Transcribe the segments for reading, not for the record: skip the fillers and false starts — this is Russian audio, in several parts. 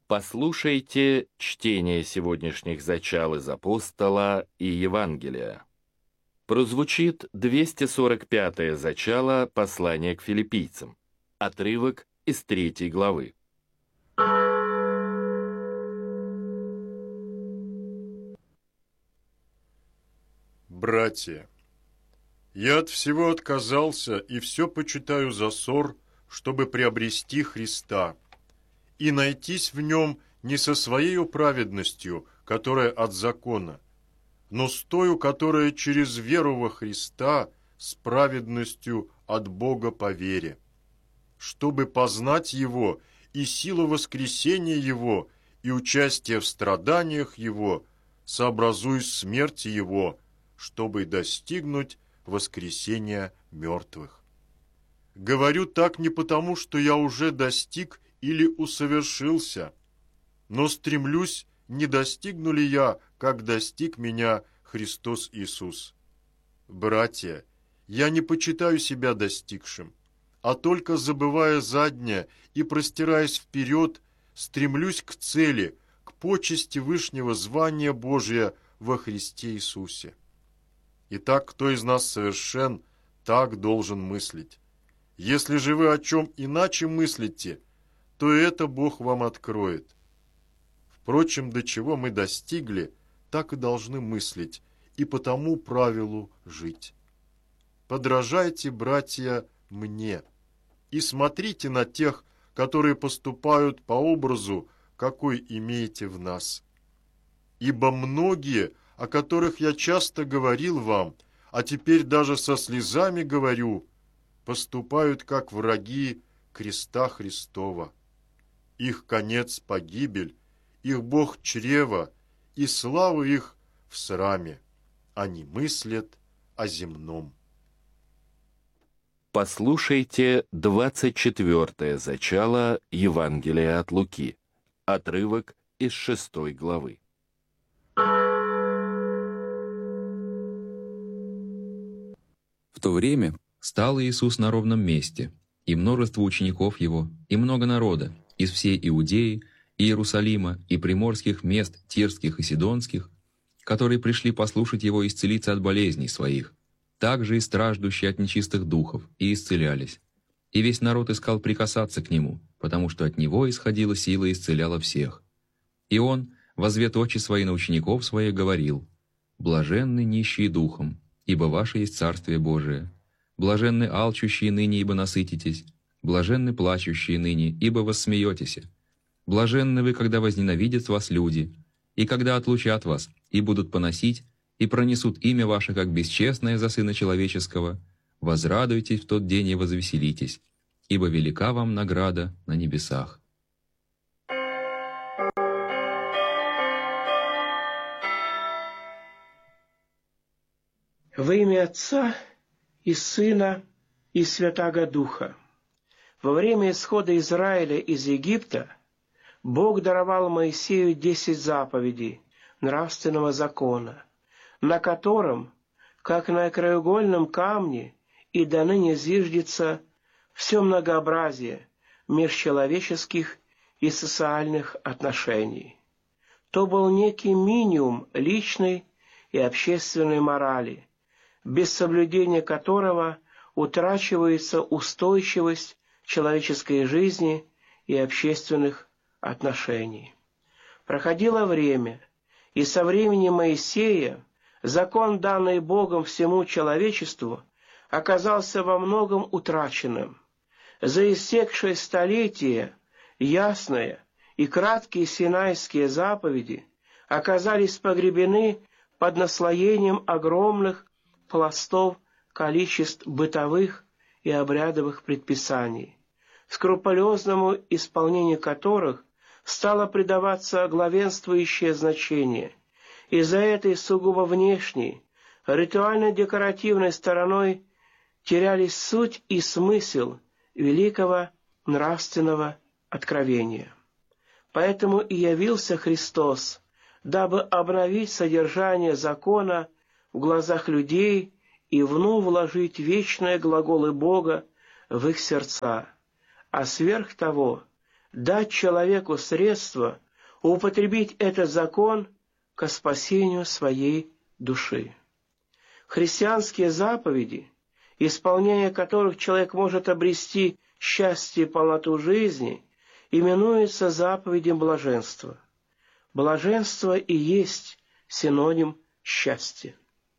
Послушайте чтение сегодняшних зачал из Апостола и Евангелия. Прозвучит 245-е зачало послания к филиппийцам, отрывок из 3 главы. Братья, я от всего отказался и все почитаю за ссор, чтобы приобрести Христа и найтись в нем не со своей праведностью, которая от закона, но с тою, которая через веру во Христа с праведностью от Бога по вере, чтобы познать Его и силу воскресения Его и участие в страданиях Его, сообразуясь смерти Его, чтобы достигнуть воскресения мертвых. Говорю так не потому, что я уже достиг или усовершился, но стремлюсь, не достигну ли я, как достиг меня Христос Иисус. Братья, я не почитаю себя достигшим, а только забывая заднее и простираясь вперед, стремлюсь к цели, к почести вышнего звания Божия во Христе Иисусе. Итак, кто из нас совершен, так должен мыслить. Если же вы о чем иначе мыслите, то это Бог вам откроет. Впрочем, до чего мы достигли, так и должны мыслить, и по тому правилу жить. Подражайте, братья, мне, и смотрите на тех, которые поступают по образу, какой имеете в нас. Ибо многие, о которых я часто говорил вам, а теперь даже со слезами говорю, поступают как враги креста Христова. Их конец – погибель, их Бог – чрево, и слава их в сраме. Они мыслят о земном. Послушайте 24-е зачало Евангелия от Луки, отрывок из 6 главы. В то время стал Иисус на ровном месте, и множество учеников Его, и много народа, из всей Иудеи, и Иерусалима, и приморских мест Тирских и Сидонских, которые пришли послушать Его исцелиться от болезней своих, также и страждущие от нечистых духов, и исцелялись. И весь народ искал прикасаться к Нему, потому что от Него исходила сила и исцеляла всех. И Он, возвет очи свои на учеников своих, говорил: «Блаженны нищие духом, ибо ваше есть Царствие Божие. Блаженны алчущие ныне, ибо насытитесь. Блаженны плачущие ныне, ибо воссмеетесь. Блаженны вы, когда возненавидят вас люди, и когда отлучат вас, и будут поносить, и пронесут имя ваше, как бесчестное за Сына Человеческого. Возрадуйтесь в тот день и возвеселитесь, ибо велика вам награда на небесах». Во имя Отца и Сына и Святаго Духа. Во время исхода Израиля из Египта Бог даровал Моисею 10 заповедей нравственного закона, на котором, как на краеугольном камне, и до ныне зиждется все многообразие межчеловеческих и социальных отношений. То был некий минимум личной и общественной морали, без соблюдения которого утрачивается устойчивость человеческой жизни и общественных отношений. Проходило время, и со времени Моисея закон, данный Богом всему человечеству, оказался во многом утраченным. За истекшее столетие ясные и краткие синайские заповеди оказались погребены под наслоением огромных пластов количеств бытовых и обрядовых предписаний, скрупулезному исполнению которых стало придаваться главенствующее значение. Из-за этой сугубо внешней, ритуально-декоративной стороной терялись суть и смысл великого нравственного откровения. Поэтому и явился Христос, дабы обновить содержание закона в глазах людей и вновь вложить вечные глаголы Бога в их сердца, а сверх того дать человеку средства употребить этот закон ко спасению своей души. Христианские заповеди, исполнение которых человек может обрести счастье и полноту жизни, именуются заповедям блаженства. Блаженство и есть синоним счастья.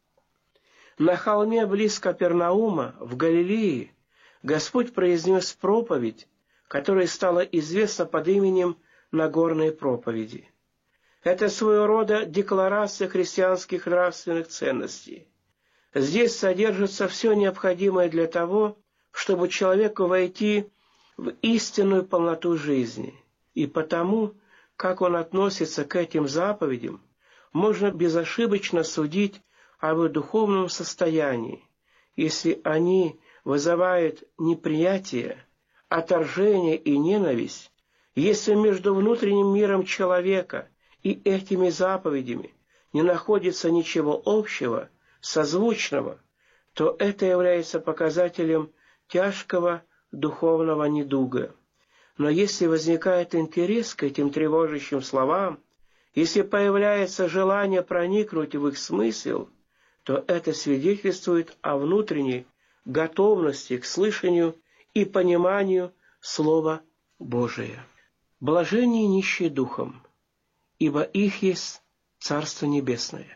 На холме близ Капернаума, в Галилее, Господь произнес проповедь, которая стала известна под именем Нагорной проповеди. Это своего рода декларация христианских нравственных ценностей. Здесь содержится все необходимое для того, чтобы человеку войти в истинную полноту жизни. И потому, как он относится к этим заповедям, можно безошибочно судить об его духовном состоянии, если они вызывают неприятие, отторжение и ненависть, если между внутренним миром человека и этими заповедями не находится ничего общего, созвучного, то это является показателем тяжкого духовного недуга. Но если возникает интерес к этим тревожащим словам, если появляется желание проникнуть в их смысл, то это свидетельствует о внутренней готовности к слышанию и пониманию Слова Божия. Блаженние нищие духом, ибо их есть Царство Небесное.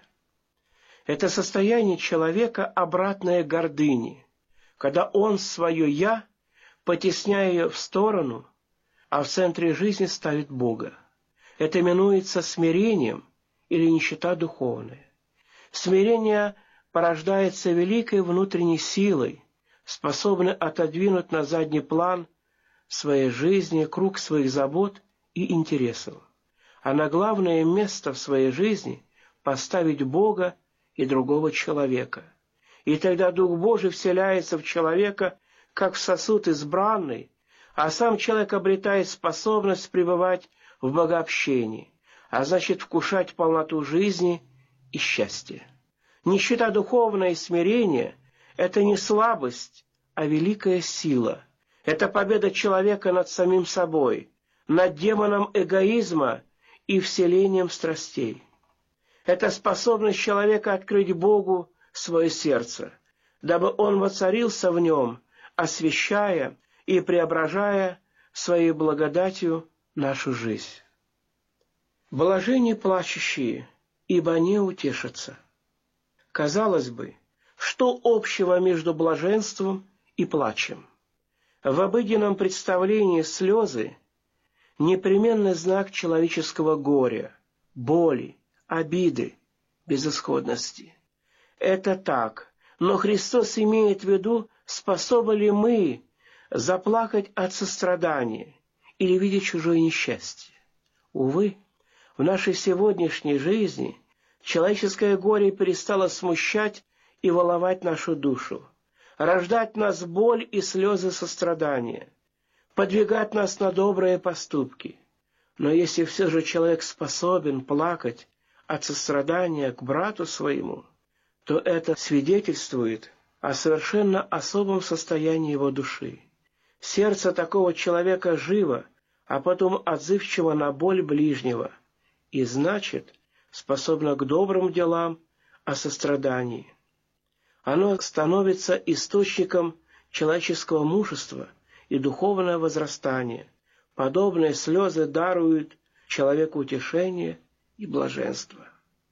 Это состояние человека обратное гордыне, когда он свое «я», потесняя ее в сторону, а в центре жизни ставит Бога. Это именуется смирением или нищета духовная. Смирение порождается великой внутренней силой, способной отодвинуть на задний план своей жизни круг своих забот и интересов, а на главное место в своей жизни поставить Бога и другого человека. И тогда Дух Божий вселяется в человека, как в сосуд избранный, а сам человек обретает способность пребывать в богообщении, а значит вкушать полноту жизни и счастья. Нищета духовная и смирение – это не слабость, а великая сила. Это победа человека над самим собой, над демоном эгоизма и вселением страстей. Это способность человека открыть Богу свое сердце, дабы Он воцарился в нем, освящая и преображая своей благодатью нашу жизнь. Блаженны плачущие, ибо они утешатся. Казалось бы, что общего между блаженством и плачем? В обыденном представлении слезы – непременный знак человеческого горя, боли, обиды, безысходности. Это так, но Христос имеет в виду, способны ли мы заплакать от сострадания или видеть чужое несчастье. Увы, в нашей сегодняшней жизни человеческое горе перестало смущать и волновать нашу душу, рождать в нас боль и слезы сострадания, подвигать нас на добрые поступки. Но если все же человек способен плакать от сострадания к брату своему, то это свидетельствует о совершенно особом состоянии его души. Сердце такого человека живо, а потом отзывчиво на боль ближнего, и значит, способно к добрым делам о сострадании. Оно становится источником человеческого мужества и духовного возрастания. Подобные слезы даруют человеку утешение и блаженство.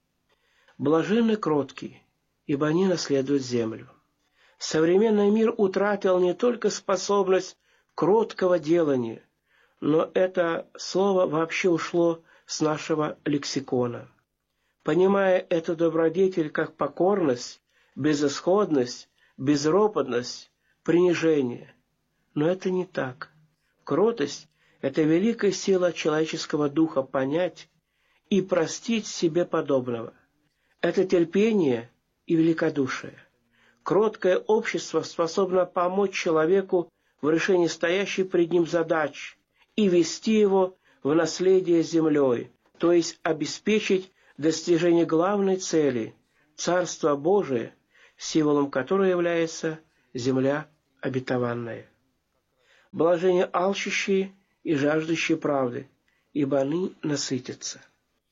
Блаженны кроткие, ибо они наследуют землю. Современный мир утратил не только способность кроткого делания, но это слово вообще ушло с нашего лексикона. Понимая эту добродетель как покорность, безысходность, безропотность, принижение. Но это не так. Кротость – это великая сила человеческого духа понять и простить себе подобного. Это терпение и великодушие. Кроткое общество способно помочь человеку в решении стоящей пред ним задач и вести его в наследие землей, то есть обеспечить достижение главной цели – Царство Божие, символом которого является земля обетованная. Блаженны алчущие, и жаждущие правды, ибо они насытятся.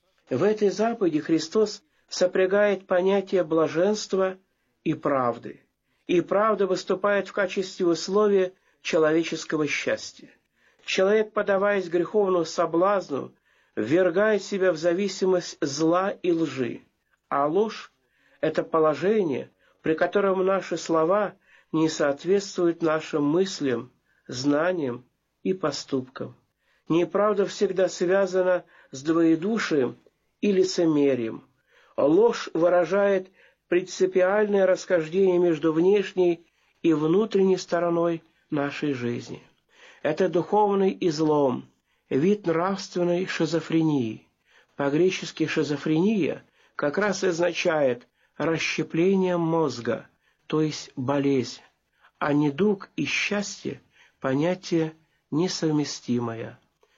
В этой заповеди Христос сопрягает понятие блаженства и правды. И правда выступает в качестве условия человеческого счастья. Человек, поддаваясь греховному соблазну, ввергает себя в зависимость зла и лжи. А ложь – это положение, при котором наши слова не соответствуют нашим мыслям, знаниям и поступкам. Неправда всегда связана с двоедушием и лицемерием. Ложь выражает принципиальное расхождение между внешней и внутренней стороной нашей жизни. Это духовный излом, вид нравственной шизофрении. По-гречески шизофрения как раз означает расщепление мозга, то есть болезнь, а недуг и счастье – понятие несовместимое.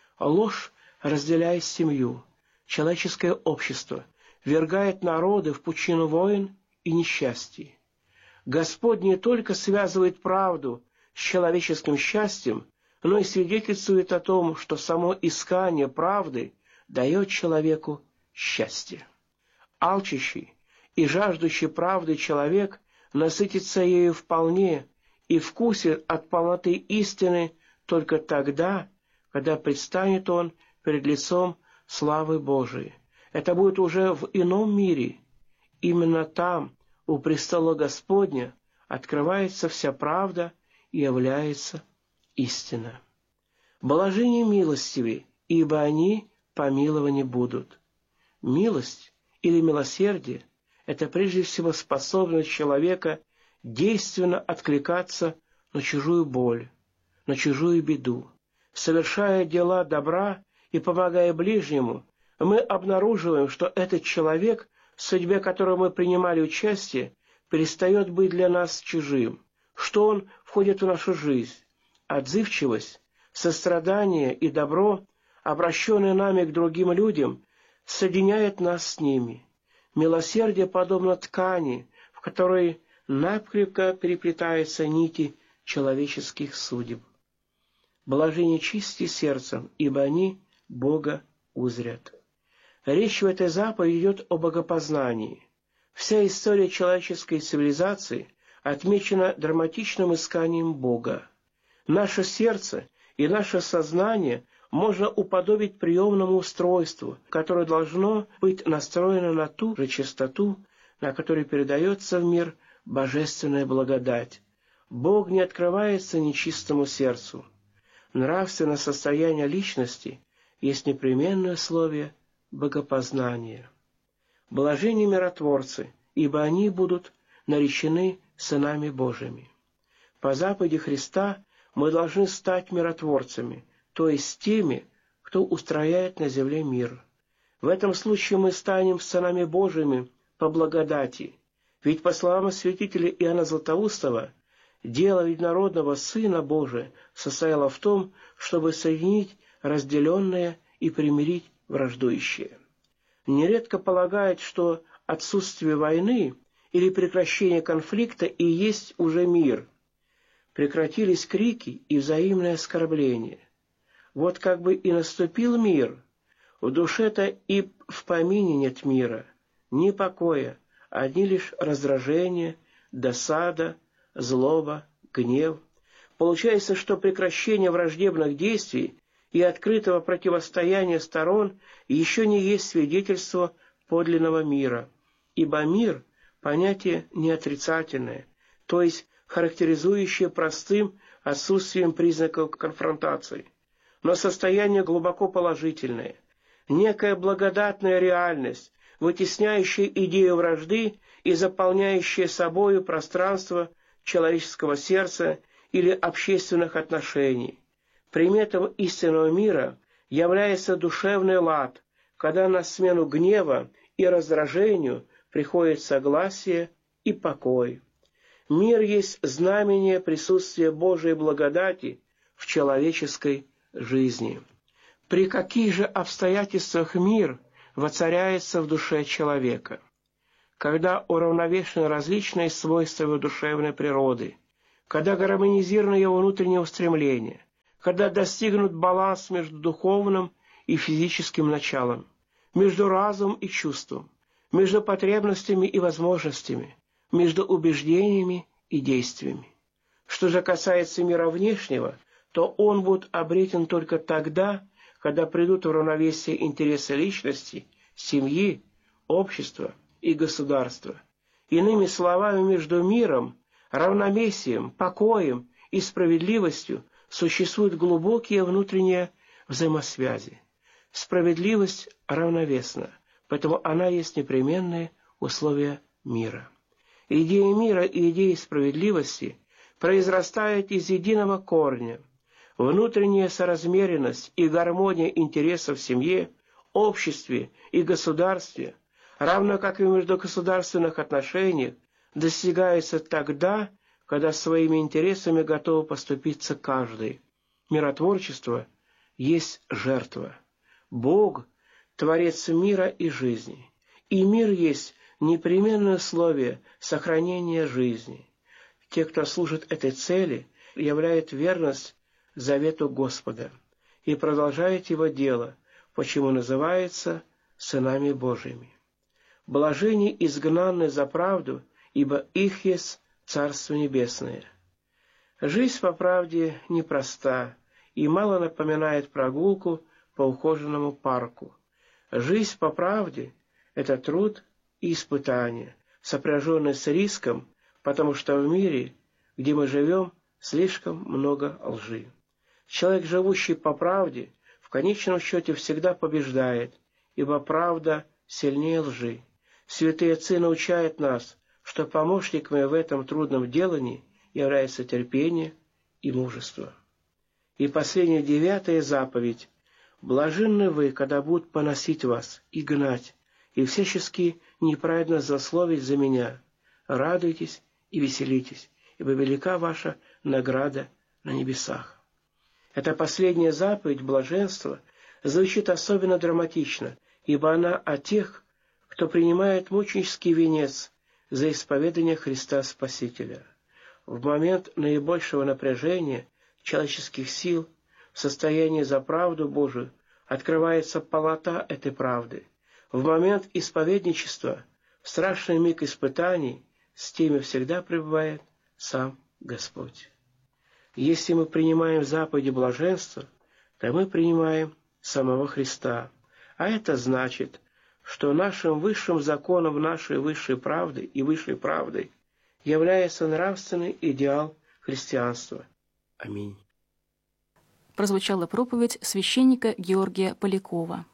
Ложь разделяет семью, человеческое общество, ввергает народы в пучину войн и несчастий. Господь не только связывает правду с человеческим счастьем, но и свидетельствует о том, что само искание правды дает человеку счастье. Алчащий и жаждущий правды человек насытится ею вполне и вкусит от полноты истины только тогда, когда предстанет он перед лицом славы Божией. Это будет уже в ином мире. Именно там, у престола Господня, открывается вся правда и является истина. Блаженны милостивы, ибо они помилованы будут. Милость или милосердие – это прежде всего способность человека действенно откликаться на чужую боль, на чужую беду. Совершая дела добра и помогая ближнему, мы обнаруживаем, что этот человек, в судьбе которого мы принимали участие, перестает быть для нас чужим, что он входит в нашу жизнь. Отзывчивость, сострадание и добро, обращенные нами к другим людям, соединяет нас с ними. Милосердие подобно ткани, в которой накрепко переплетаются нити человеческих судеб. Блаженны чисти сердцем, ибо они Бога узрят. Речь в этой заповеди идет о богопознании. Вся история человеческой цивилизации отмечена драматичным исканием Бога. Наше сердце и наше сознание можно уподобить приемному устройству, которое должно быть настроено на ту же частоту, на которой передается в мир божественная благодать. Бог не открывается нечистому сердцу. Нравственное состояние личности есть непременное условие богопознания. Блаженны миротворцы, ибо они будут наречены сынами Божьими. По заповеди Христа мы должны стать миротворцами, то есть теми, кто устрояет на земле мир. В этом случае мы станем сынами Божьими по благодати, ведь, по словам святителя Иоанна Златоустова, дело единородного Сына Божия состояло в том, чтобы соединить разделенное и примирить враждующее. Нередко полагают, что отсутствие войны или прекращение конфликта и есть уже мир. Прекратились крики и взаимное оскорбление. Вот как бы и наступил мир. В душе-то и в помине нет мира, ни покоя, одни лишь раздражение, досада, злоба, гнев. Получается, что прекращение враждебных действий и открытого противостояния сторон еще не есть свидетельство подлинного мира, ибо мир – понятие неотрицательное, то есть характеризующее простым отсутствием признаков конфронтации, но состояние глубоко положительное, некая благодатная реальность, вытесняющая идею вражды и заполняющая собою пространство человеческого сердца или общественных отношений. Приметом истинного мира является душевный лад, когда на смену гнева и раздражению приходит согласие и покой. Мир есть знамение присутствия Божией благодати в человеческой жизни. При каких же обстоятельствах мир воцаряется в душе человека? Когда уравновешены различные свойства его душевной природы, когда гармонизированы его внутренние устремления, когда достигнут баланс между духовным и физическим началом, между разумом и чувством, между потребностями и возможностями, между убеждениями и действиями. Что же касается мира внешнего, то он будет обретен только тогда, когда придут в равновесие интересы личности, семьи, общества и государства. Иными словами, между миром, равновесием, покоем и справедливостью существуют глубокие внутренние взаимосвязи. Справедливость равновесна, поэтому она есть непременное условие мира. Идея мира и идея справедливости произрастают из единого корня. Внутренняя соразмеренность и гармония интересов в семье, обществе и государстве, равно как и в междугосударственных отношениях, достигается тогда, когда своими интересами готовы поступиться каждый. Миротворчество есть жертва. Бог – Творец мира и жизни. И мир есть непременное условие сохранения жизни. Те, кто служит этой цели, являют верность завету Господа и продолжают его дело, почему называются сынами Божьими. Блаженны изгнанные за правду, ибо их есть Царство Небесное. Жизнь по правде непроста и мало напоминает прогулку по ухоженному парку. Жизнь по правде – это труд и испытание, сопряженные с риском, потому что в мире, где мы живем, слишком много лжи. Человек, живущий по правде, в конечном счете всегда побеждает, ибо правда сильнее лжи. Святые отцы научают нас, что помощниками в этом трудном делании является терпение и мужество. И последняя 9-я заповедь. «Блаженны вы, когда будут поносить вас и гнать, и всячески неправедно злословить за меня. Радуйтесь и веселитесь, ибо велика ваша награда на небесах». Эта последняя заповедь блаженства звучит особенно драматично, ибо она о тех, кто принимает мученический венец за исповедание Христа Спасителя. В момент наибольшего напряжения человеческих сил в состоянии за правду Божию открывается полнота этой правды. В момент исповедничества, в страшный миг испытаний, с теми всегда пребывает сам Господь. Если мы принимаем заповеди блаженства, то мы принимаем самого Христа. А это значит, что нашим высшим законом нашей высшей правды и высшей правдой является нравственный идеал христианства. Аминь. Прозвучала проповедь священника Георгия Полякова.